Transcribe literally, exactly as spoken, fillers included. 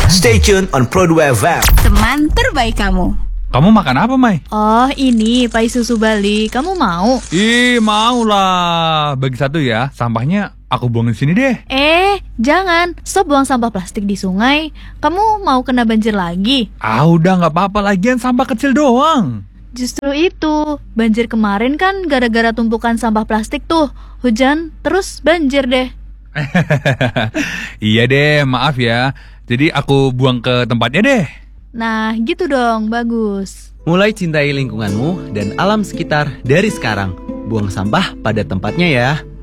Stay tuned on Pro dua F M. Teman terbaik kamu. Kamu makan apa, Mai? Oh, ini pai susu Bali. Kamu mau? Ih, mau lah. Bagi satu ya, sampahnya aku buangin sini deh. Eh, jangan. Stop buang sampah plastik di sungai. Kamu mau kena banjir lagi? Ah, udah nggak apa-apa, lagian sampah kecil doang. Justru itu. Banjir kemarin kan gara-gara tumpukan sampah plastik tuh. Hujan, terus banjir deh. Iya deh, maaf ya. Jadi aku buang ke tempatnya deh. Nah, gitu dong, bagus. Mulai cintai lingkunganmu dan alam sekitar dari sekarang. Buang sampah pada tempatnya ya.